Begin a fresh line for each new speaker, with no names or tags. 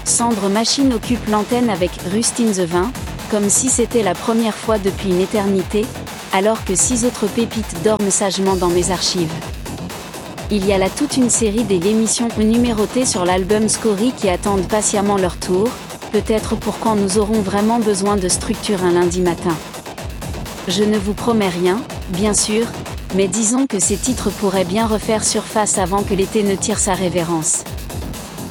Cendre Machine occupe l'antenne avec Rust in the Vin, comme si c'était la première fois depuis une éternité, alors que 6 autres pépites dorment sagement dans mes archives. Il y a là toute une série d'émissions numérotées sur l'album Scory qui attendent patiemment leur tour, peut-être pour quand nous aurons vraiment besoin de structure un lundi matin. Je ne vous promets rien, bien sûr, mais disons que ces titres pourraient bien refaire surface avant que l'été ne tire sa révérence.